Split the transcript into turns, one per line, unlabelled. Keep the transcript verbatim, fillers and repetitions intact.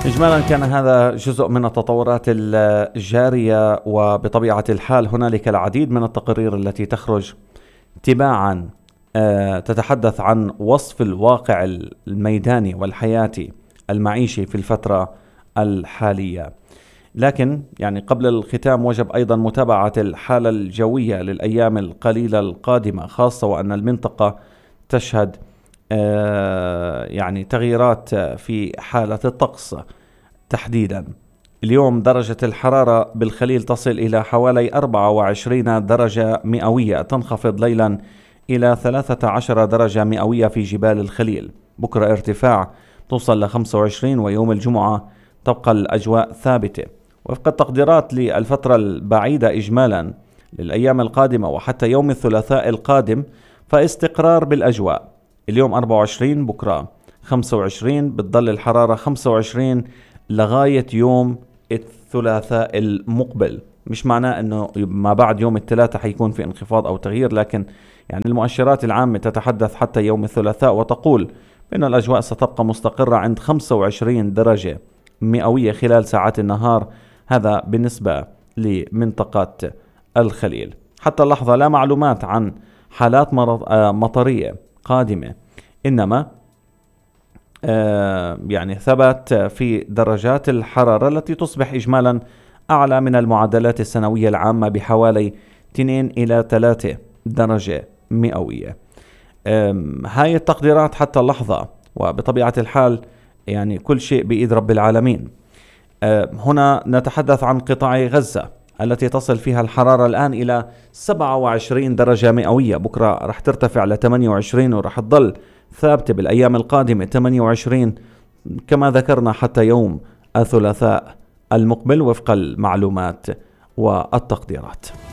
إجمالا كان هذا جزء من التطورات الجارية، وبطبيعة الحال هنالك العديد من التقارير التي تخرج تباعا تتحدث عن وصف الواقع الميداني والحياتي المعيشي في الفترة الحالية. لكن يعني قبل الختام وجب أيضا متابعة الحالة الجوية للأيام القليلة القادمة، خاصة وأن المنطقة تشهد يعني تغييرات في حالة الطقس تحديدا. اليوم درجة الحرارة بالخليل تصل إلى حوالي أربعة وعشرين درجة مئوية، تنخفض ليلا إلى ثلاثة عشر درجة مئوية في جبال الخليل. بكرة ارتفاع توصل ل خمسة وعشرين، ويوم الجمعة تبقى الأجواء ثابتة. وفق التقديرات للفترة البعيدة إجمالا للأيام القادمة وحتى يوم الثلاثاء القادم فاستقرار بالأجواء. اليوم أربعة وعشرين، بكرة خمسة وعشرين، بتضل الحرارة خمسة وعشرين لغاية يوم الثلاثاء المقبل. مش معناه أنه ما بعد يوم الثلاثاء حيكون في انخفاض أو تغيير، لكن يعني المؤشرات العامة تتحدث حتى يوم الثلاثاء وتقول بأن الأجواء ستبقى مستقرة عند خمسة وعشرين درجة مئوية خلال ساعات النهار. هذا بالنسبة لمنطقة الخليل. حتى اللحظة لا معلومات عن حالات مطرية قادمة، إنما آه يعني ثبت في درجات الحرارة التي تصبح إجمالا أعلى من المعدلات السنوية العامة بحوالي اثنين إلى ثلاثة درجة مئوية. هاي التقديرات حتى اللحظة، وبطبيعة الحال يعني كل شيء بإيد رب العالمين. هنا نتحدث عن قطاع غزة التي تصل فيها الحرارة الآن إلى سبعة وعشرين درجة مئوية. بكرة رح ترتفع ل ثمانية وعشرين ورح تظل ثابتة بالأيام القادمة ثمانية وعشرين كما ذكرنا حتى يوم الثلاثاء المقبل وفق المعلومات والتقديرات.